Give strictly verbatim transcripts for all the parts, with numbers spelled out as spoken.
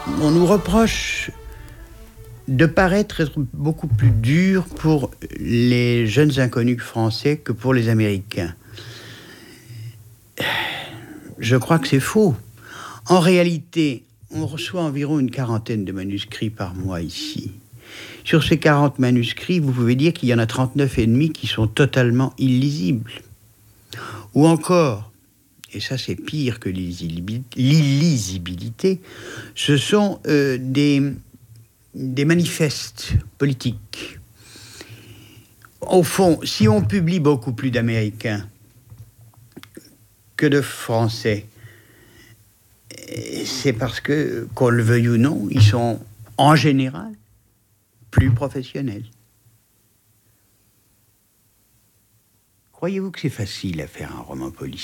on nous reproche de paraître être beaucoup plus dur pour les jeunes inconnus français que pour les Américains. Je crois que c'est faux. En réalité, on reçoit environ une quarantaine de manuscrits par mois ici. Sur ces quarante manuscrits, vous pouvez dire qu'il y en a trente-neuf et demi qui sont totalement illisibles. Ou encore, et ça c'est pire que l'illisibilité, ce sont euh, des, des manifestes politiques. Au fond, si on publie beaucoup plus d'Américains que de Français, c'est parce que, qu'on le veuille ou non, ils sont en général plus professionnels. Croyez-vous que c'est facile à faire un roman policier ?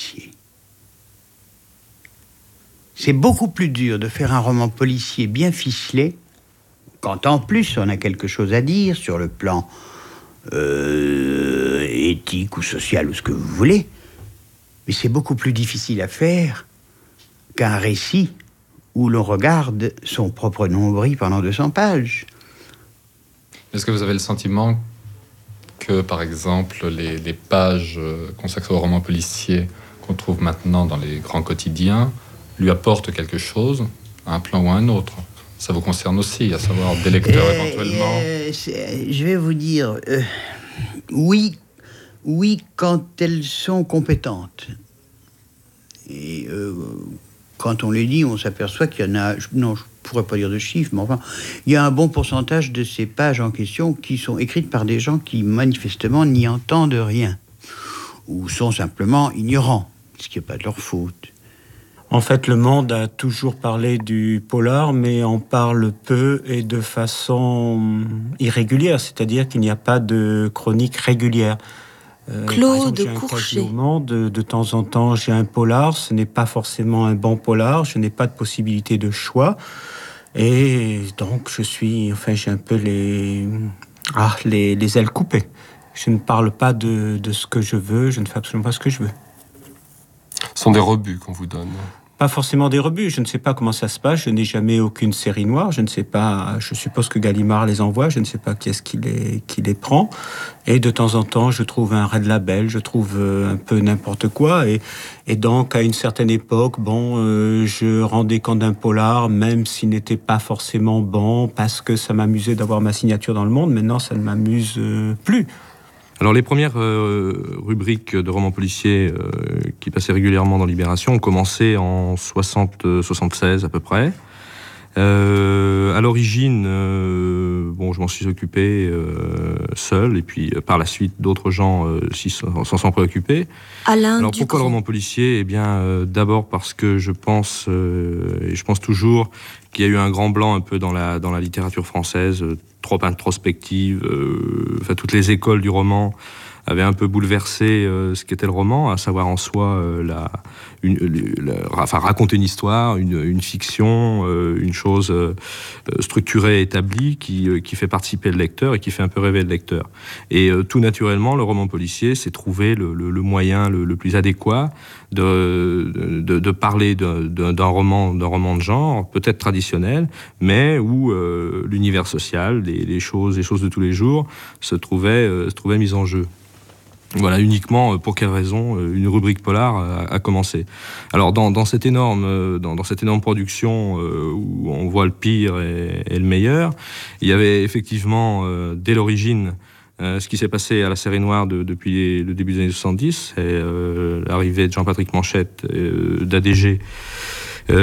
C'est beaucoup plus dur de faire un roman policier bien ficelé, quand en plus on a quelque chose à dire sur le plan euh, éthique ou social ou ce que vous voulez. Mais c'est beaucoup plus difficile à faire qu'un récit où l'on regarde son propre nombril pendant deux cents pages. Est-ce que vous avez le sentiment que, par exemple, les, les pages consacrées au roman policier qu'on trouve maintenant dans les grands quotidiens lui apportent quelque chose, à un plan ou à un autre ? Ça vous concerne aussi, à savoir des lecteurs euh, éventuellement euh, Je vais vous dire, euh, oui, oui, quand elles sont compétentes. Et euh, quand on les lit, on s'aperçoit qu'il y en a... Non, je ne pourrais pas dire de chiffres, mais enfin, il y a un bon pourcentage de ces pages en question qui sont écrites par des gens qui, manifestement, n'y entendent rien. Ou sont simplement ignorants, ce qui n'est pas de leur faute. En fait, Le Monde a toujours parlé du polar, mais on parle peu et de façon irrégulière, c'est-à-dire qu'il n'y a pas de chronique régulière. Euh, Claude exemple, Courchet. Au Monde, de, de temps en temps, j'ai un polar. Ce n'est pas forcément un bon polar. Je n'ai pas de possibilité de choix. Et donc, je suis... Enfin, j'ai un peu les... Ah, les, les ailes coupées. Je ne parle pas de, de ce que je veux. Je ne fais absolument pas ce que je veux. Ce sont des rebuts qu'on vous donne. Pas forcément des rebuts, je ne sais pas comment ça se passe, je n'ai jamais aucune série noire, je ne sais pas, je suppose que Gallimard les envoie, je ne sais pas qui est-ce qui les, qui les prend, et de temps en temps je trouve un Red Label, je trouve un peu n'importe quoi, et, et donc à une certaine époque, bon, euh, je rendais compte d'un polar, même s'il n'était pas forcément bon, parce que ça m'amusait d'avoir ma signature dans Le Monde, maintenant ça ne m'amuse euh, plus. Alors les premières euh, rubriques de romans policiers euh, qui passaient régulièrement dans Libération ont commencé en soixante soixante-seize à peu près. Euh, à l'origine, euh, bon, je m'en suis occupé euh, seul, et puis euh, par la suite, d'autres gens euh, s'en sont préoccupés. Alain Alors Ducrot. pourquoi le roman policier ? Eh bien, euh, d'abord parce que je pense, euh, et je pense toujours, qu'il y a eu un grand blanc un peu dans la dans la littérature française, euh, trop introspective. Euh, enfin, toutes les écoles du roman avaient un peu bouleversé euh, ce qu'était le roman, à savoir en soi euh, la, une, la, enfin, raconter une histoire, une, une fiction, euh, une chose euh, structurée, établie, qui, euh, qui fait participer le lecteur et qui fait un peu rêver le lecteur. Et euh, tout naturellement, le roman policier s'est trouvé le, le, le moyen le, le plus adéquat de, de, de parler de, de, d'un, roman, d'un roman de genre, peut-être traditionnel, mais où euh, l'univers social, les, les, choses, les choses de tous les jours se trouvaient, euh, se trouvaient mises en jeu. Voilà, uniquement pour quelle raison une rubrique polar a, a commencé. Alors dans, dans cette énorme dans, dans cette énorme production euh, où on voit le pire et, et le meilleur, il y avait effectivement euh, dès l'origine euh, ce qui s'est passé à la série noire de, depuis les, le début des années soixante-dix, et euh, l'arrivée de Jean-Patrick Manchette, euh, d'A D G